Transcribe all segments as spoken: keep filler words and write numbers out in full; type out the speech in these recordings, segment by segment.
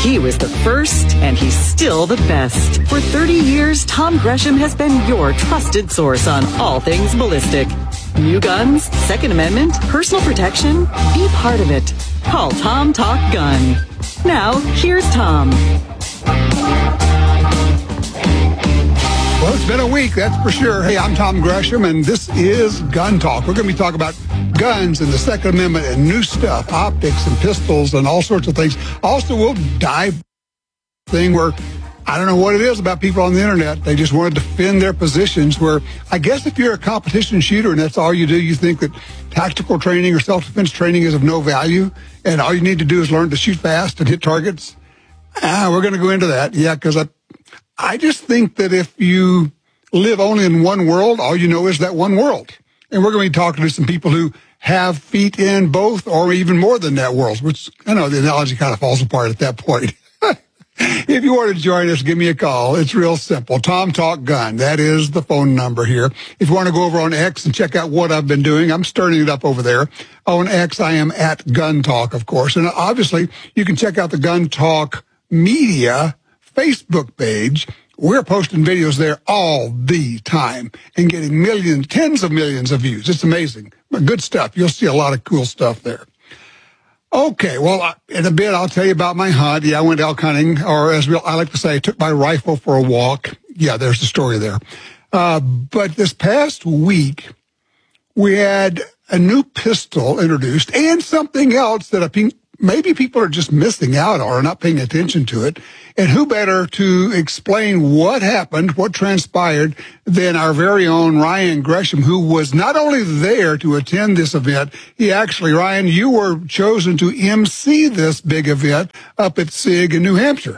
He was the first, and he's still the best. For thirty years, Tom Gresham has been your trusted source on all things ballistic. New guns, Second Amendment, personal protection. Be part of it. Call Tom Talk Gun. Now, here's Tom. Well, it's been a week, that's for sure. Hey, I'm Tom Gresham, and this is Gun Talk. We're going to be talking about guns and the Second Amendment and new stuff, optics and pistols and all sorts of things. Also, we'll dive thing where I don't know what it is about people on the internet. They just want to defend their positions where I guess if you're a competition shooter and that's all you do, you think that tactical training or self-defense training is of no value and all you need to do is learn to shoot fast and hit targets. Ah, we're going to go into that. Yeah, because I, I just think that if you live only in one world, all you know is that one world. And we're going to be talking to some people who have feet in both or even more than that world, which I know the analogy kind of falls apart at that point. If you want to join us, give me a call. It's real simple. Tom Talk Gun. That is the phone number here. If you want to go over on X and check out what I've been doing, I'm stirring it up over there. On X, I am at Gun Talk, of course. And obviously, you can check out the Gun Talk Media Facebook page. We're posting videos there all the time and getting millions, tens of millions of views. It's amazing. Good stuff. You'll see a lot of cool stuff there. Okay, well, in a bit, I'll tell you about my hunt. Yeah, I went elk hunting, or as I like to say, I took my rifle for a walk. Yeah, there's the story there. Uh, but this past week, we had a new pistol introduced and something else that I think maybe people are just missing out on or not paying attention to it. And who better to explain what happened, what transpired, than our very own Ryan Gresham, who was not only there to attend this event, he actually, Ryan, you were chosen to emcee this big event up at SIG in New Hampshire.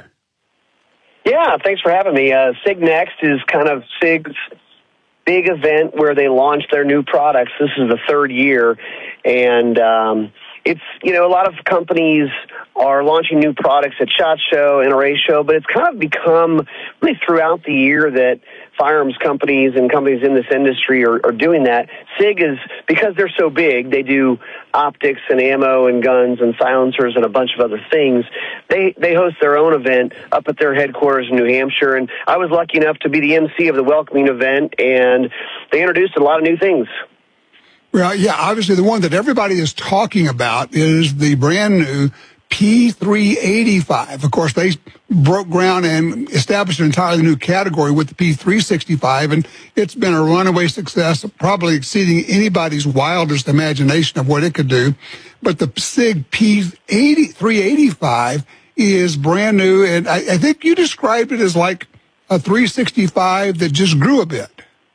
Yeah, thanks for having me. Uh, SIG Next is kind of SIG's big event where they launch their new products. This is the third year, and um, it's, you know, a lot of companies are launching new products at SHOT Show, N R A Show, but it's kind of become really throughout the year that firearms companies and companies in this industry are, are doing that. SIG is, because they're so big, they do optics and ammo and guns and silencers and a bunch of other things. They they host their own event up at their headquarters in New Hampshire, and I was lucky enough to be the M C of the welcoming event, and they introduced a lot of new things. Well, yeah, obviously the one that everybody is talking about is the brand new P three eighty-five. Of course, they broke ground and established an entirely new category with the P three sixty-five, and it's been a runaway success, probably exceeding anybody's wildest imagination of what it could do. But the SIG P three eighty-five is brand new, and I, I think you described it as like a three sixty-five that just grew a bit.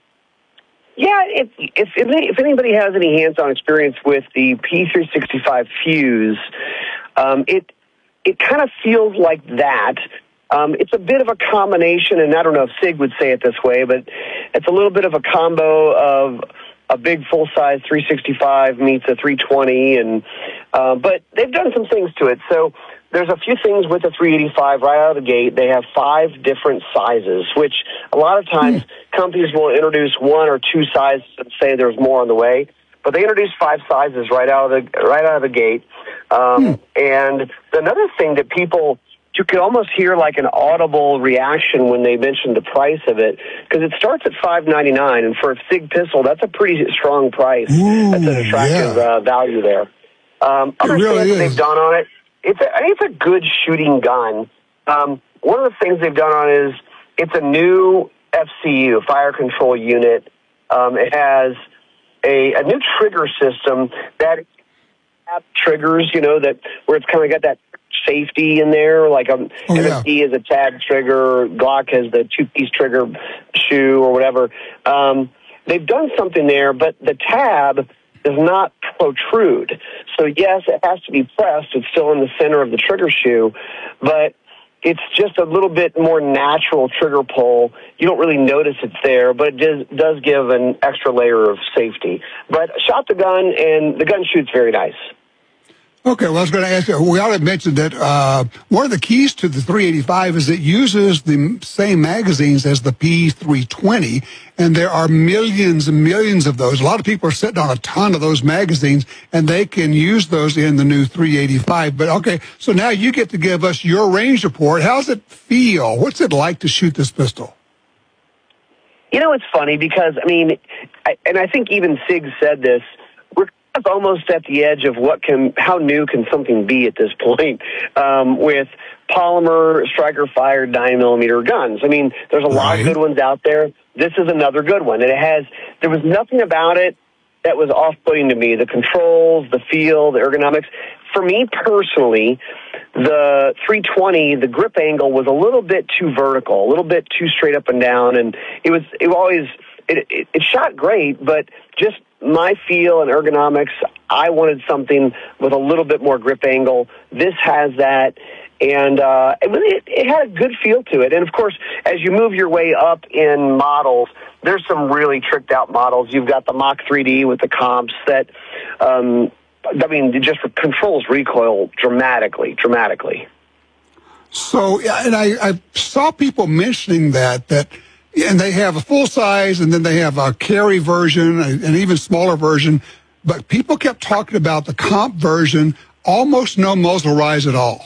Yeah, if, if if anybody has any hands-on experience with the P three sixty-five Fuse, um, it it kind of feels like that. Um, it's a bit of a combination, and I don't know if SIG would say it this way, but it's a little bit of a combo of a big full-size three sixty-five meets a three twenty, and uh, but they've done some things to it. So there's a few things with the three eighty-five right out of the gate. They have five different sizes, which a lot of times companies will introduce one or two sizes and say there's more on the way. But they introduced five sizes right out of the right out of the gate. Um, and another thing that people, you could almost hear like an audible reaction when they mentioned the price of it, because it starts at five ninety-nine, and for a SIG pistol, that's a pretty strong price. Ooh, that's an attractive yeah. uh, value there. Um, other really things is. they've done on it. It's a, I think it's a good shooting gun. Um, one of the things they've done on it is it's a new F C U, fire control unit. Um, it has a, a new trigger system that have triggers, you know, that where it's kind of got that safety in there. Like um, oh, M S D yeah. is a tag trigger, Glock has the two-piece trigger shoe or whatever. Um, they've done something there, but the tab does not protrude. So yes, it has to be pressed. It's still in the center of the trigger shoe, but it's just a little bit more natural trigger pull. You don't really notice it's there, but it does, does give an extra layer of safety. But shot the gun, and the gun shoots very nice. Okay, well, I was going to ask you, we already mentioned that uh, one of the keys to the three eighty-five is it uses the same magazines as the P three twenty, and there are millions and millions of those. A lot of people are sitting on a ton of those magazines, and they can use those in the new three eighty-five. But, okay, so now you get to give us your range report. How's it feel? What's it like to shoot this pistol? You know, it's funny because, I mean, I, and I think even Sig said this, we're kind of almost at the edge of what can, how new can something be at this point um, with polymer striker-fired nine millimeter guns. I mean, there's a lot Right. of good ones out there. This is another good one. And it has, there was nothing about it that was off-putting to me. The controls, the feel, the ergonomics. For me personally, the three twenty, the grip angle was a little bit too vertical, a little bit too straight up and down, and it was it always it, it, it shot great, but just my feel and ergonomics, I wanted something with a little bit more grip angle. This has that, and uh, it, it, it had a good feel to it. And of course, as you move your way up in models, there's some really tricked out models. You've got the Mach three D with the comps that. Um, I mean, it just controls recoil dramatically, dramatically. So, and I, I saw people mentioning that, that, and they have a full size, and then they have a carry version, an even smaller version, but people kept talking about the comp version, almost no muzzle rise at all.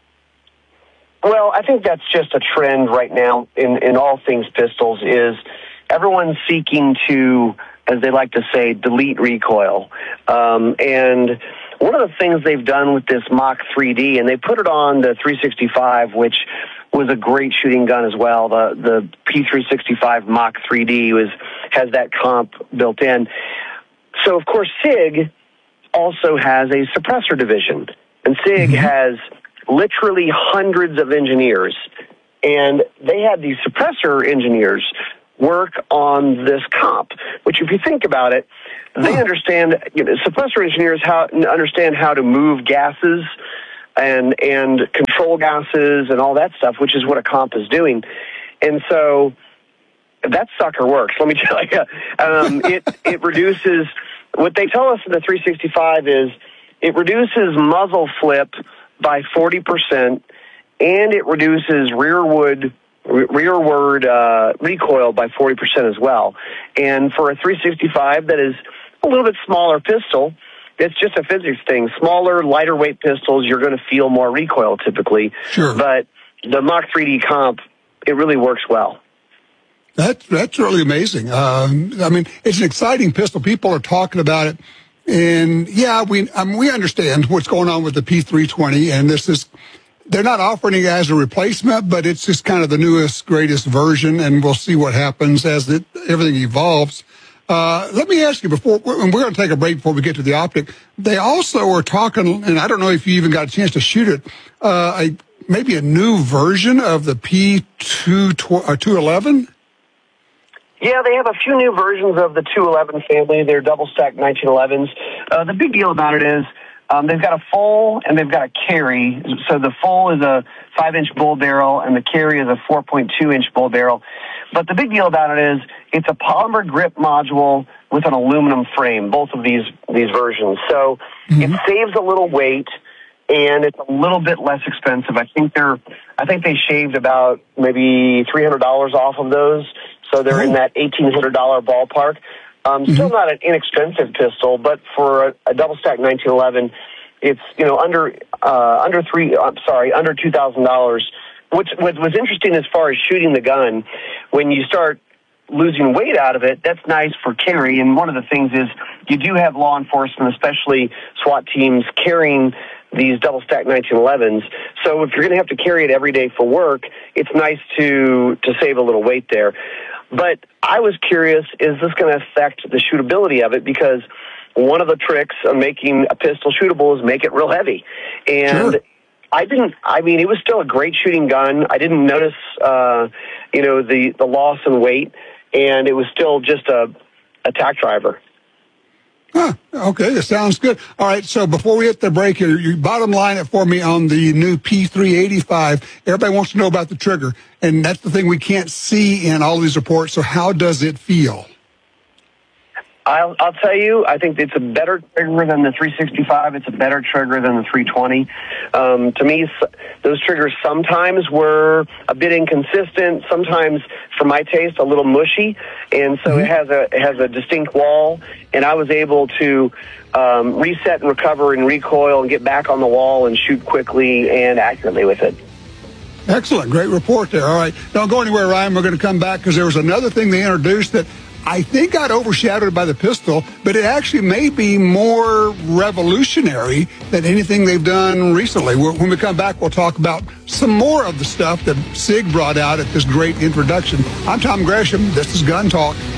Well, I think that's just a trend right now in, in all things pistols is everyone's seeking to, as they like to say, delete recoil. Um, and one of the things they've done with this Mach three D, and they put it on the three sixty-five, which was a great shooting gun as well. The the P three sixty-five Mach three D was has that comp built in. So, of course, SIG also has a suppressor division. And SIG mm-hmm. has literally hundreds of engineers. And they had these suppressor engineers work on this comp, which if you think about it, they understand, you know, suppressor engineers how understand how to move gases and and control gases and all that stuff, which is what a comp is doing. And so that sucker works. Let me tell you, um, it it reduces. What they tell us in the three sixty-five is it reduces muzzle flip by forty percent, and it reduces rearward. rearward uh, recoil by forty percent as well. And for a three sixty-five that is a little bit smaller pistol, it's just a physics thing. Smaller, lighter weight pistols, you're going to feel more recoil typically. Sure. But the Mach three D comp, it really works well. That's, that's really amazing. Um, I mean, it's an exciting pistol. People are talking about it. And, yeah, we um, we understand what's going on with the P three twenty, and this is... They're not offering it as a replacement, but it's just kind of the newest, greatest version, and we'll see what happens as it, everything evolves. Uh, let me ask you before, and we're going to take a break before we get to the optic. They also are talking, and I don't know if you even got a chance to shoot it, uh, a, maybe a new version of the P two eleven? Yeah, they have a few new versions of the two eleven family. They're double-stack nineteen elevens. Uh, the big deal about it is, Um, they've got a full and they've got a carry. So the full is a five-inch bull barrel and the carry is a four point two inch bull barrel. But the big deal about it is it's a polymer grip module with an aluminum frame, both of these these versions. So mm-hmm. it saves a little weight and it's a little bit less expensive. I think they're, I think they shaved about maybe three hundred dollars off of those. So they're in that eighteen hundred dollars ballpark. Um, mm-hmm. Still not an inexpensive pistol, but for a, a double stack nineteen eleven, it's, you know, under, uh, under three, I'm sorry, under two thousand dollars. Which, what was interesting as far as shooting the gun, when you start losing weight out of it, that's nice for carry. And one of the things is you do have law enforcement, especially SWAT teams, carrying these double-stack nineteen elevens. So if you're going to have to carry it every day for work, it's nice to to save a little weight there. But I was curious, is this going to affect the shootability of it? Because one of the tricks of making a pistol shootable is make it real heavy. And sure. I didn't, I mean, it was still a great shooting gun. I didn't notice, uh, you know, the, the loss in weight, and it was still just a, a tack driver. Huh, okay, that sounds good. All right, so before we hit the break here, you bottom line it for me on the new P three eighty-five. Everybody wants to know about the trigger, and that's the thing we can't see in all these reports. So how does it feel? I'll, I'll tell you, I think it's a better trigger than the three sixty-five. It's a better trigger than the three twenty. Um, to me, those triggers sometimes were a bit inconsistent, sometimes, for my taste, a little mushy, and so mm-hmm. it has a it has a distinct wall, and I was able to um, reset and recover and recoil and get back on the wall and shoot quickly and accurately with it. Excellent. Great report there. All right. Don't go anywhere, Ryan. We're going to come back because there was another thing they introduced that I think got overshadowed by the pistol, but it actually may be more revolutionary than anything they've done recently. When we come back, we'll talk about some more of the stuff that SIG brought out at this great introduction. I'm Tom Gresham. This is Gun Talk.